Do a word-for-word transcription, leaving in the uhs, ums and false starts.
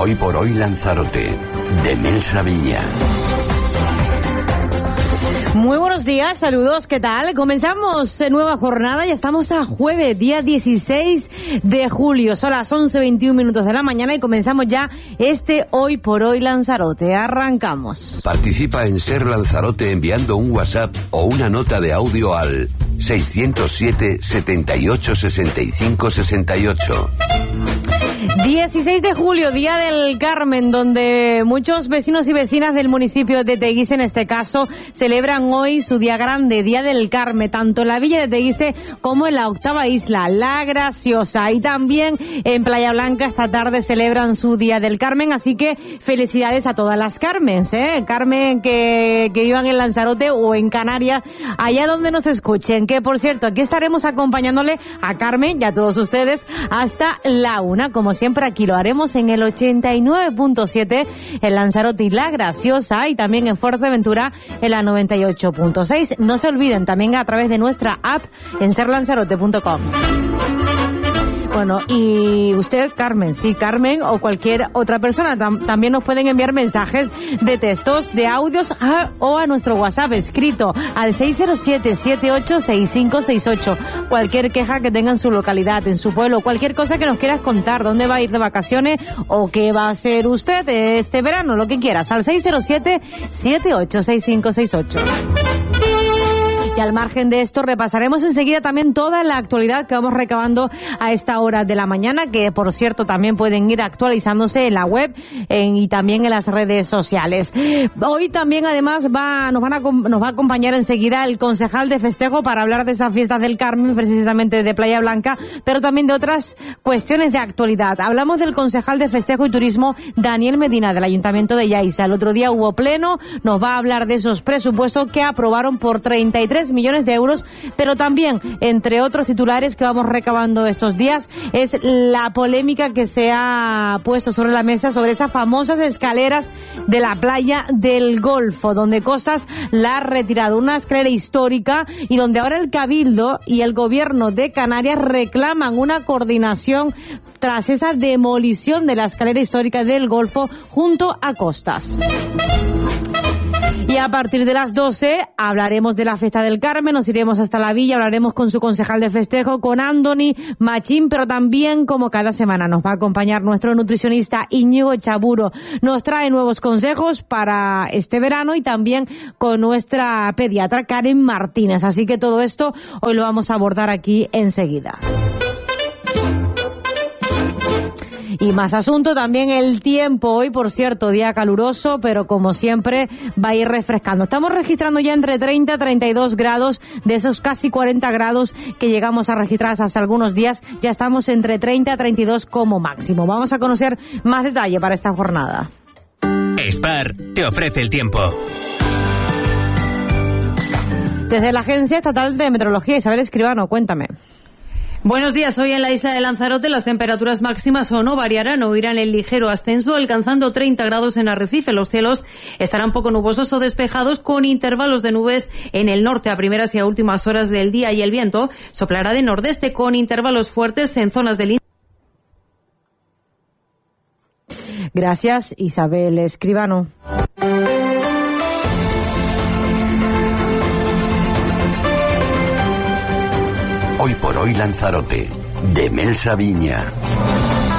Hoy por hoy Lanzarote, de Melsa Viña. Muy buenos días, saludos, ¿qué tal? Comenzamos nueva jornada, ya estamos a jueves, día dieciséis de julio, son las once veintiún minutos de la mañana y comenzamos ya este Hoy por Hoy Lanzarote. Arrancamos. Participa en Ser Lanzarote enviando un WhatsApp o una nota de audio al seiscientos siete, setenta y ocho, sesenta y cinco, sesenta y ocho. dieciséis de julio, Día del Carmen, donde muchos vecinos y vecinas del municipio de Teguise, en este caso, celebran hoy su día grande, Día del Carmen, tanto en la villa de Teguise como en la octava isla, La Graciosa. Y también en Playa Blanca esta tarde celebran su Día del Carmen, así que felicidades a todas las Carmens, ¿eh? Carmen que, que vivan en Lanzarote o en Canarias, allá donde nos escuchen. Que, por cierto, aquí estaremos acompañándole a Carmen y a todos ustedes hasta la una, como siempre aquí lo haremos en el ochenta y nueve punto siete en Lanzarote y La Graciosa, y también en Fuerteventura en la noventa y ocho punto seis. No se olviden también a través de nuestra app en ser lanzarote punto com. Bueno, y usted, Carmen, sí, Carmen o cualquier otra persona, tam- también nos pueden enviar mensajes de textos, de audios a, o a nuestro WhatsApp escrito al seis cero siete, siete ocho seis cinco seis ocho. Cualquier queja que tenga en su localidad, en su pueblo, cualquier cosa que nos quieras contar, dónde va a ir de vacaciones o qué va a hacer usted este verano, lo que quieras, al seis cero siete, siete ocho seis cinco seis ocho. Y al margen de esto, repasaremos enseguida también toda la actualidad que vamos recabando a esta hora de la mañana, que por cierto también pueden ir actualizándose en la web en, y también en las redes sociales. Hoy también además va, nos, van a, nos va a acompañar enseguida el concejal de festejo para hablar de esas fiestas del Carmen, precisamente de Playa Blanca, pero también de otras cuestiones de actualidad. Hablamos del concejal de festejo y turismo Daniel Medina del Ayuntamiento de Yaiza. El otro día hubo pleno, nos va a hablar de esos presupuestos que aprobaron por treinta y tres millones de euros, pero también, entre otros titulares que vamos recabando estos días, es la polémica que se ha puesto sobre la mesa sobre esas famosas escaleras de la playa del Golfo, donde Costas la ha retirado, una escalera histórica, y donde ahora el Cabildo y el Gobierno de Canarias reclaman una coordinación tras esa demolición de la escalera histórica del Golfo junto a Costas. Y a partir de las doce hablaremos de la fiesta del Carmen, nos iremos hasta la villa, hablaremos con su concejal de festejo, con Andoni Machín, pero también, como cada semana, nos va a acompañar nuestro nutricionista Íñigo Chaburo. Nos trae nuevos consejos para este verano y también con nuestra pediatra Karen Martínez. Así que todo esto hoy lo vamos a abordar aquí enseguida. Y más asunto, también el tiempo. Hoy, por cierto, día caluroso, pero como siempre va a ir refrescando. Estamos registrando ya entre treinta a treinta y dos grados, de esos casi cuarenta grados que llegamos a registrar hace algunos días. Ya estamos entre treinta a treinta y dos como máximo. Vamos a conocer más detalle para esta jornada. Spar te ofrece el tiempo. Desde la Agencia Estatal de Meteorología, Isabel Escribano, cuéntame. Buenos días. Hoy en la isla de Lanzarote las temperaturas máximas o no variarán o irán en ligero ascenso, alcanzando treinta grados en Arrecife. Los cielos estarán poco nubosos o despejados, con intervalos de nubes en el norte a primeras y a últimas horas del día, y el viento soplará de nordeste con intervalos fuertes en zonas del Gracias, Isabel Escribano. Hoy por hoy Lanzarote, de Melsa Viña.